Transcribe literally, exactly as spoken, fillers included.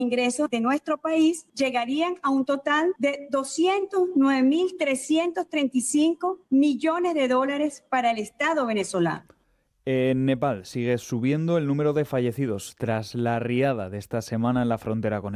ingresos de nuestro país llegarían a un total de doscientos nueve mil trescientos treinta y cinco millones de dólares para el Estado venezolano. En Nepal sigue subiendo el número de fallecidos tras la riada de esta semana en la frontera con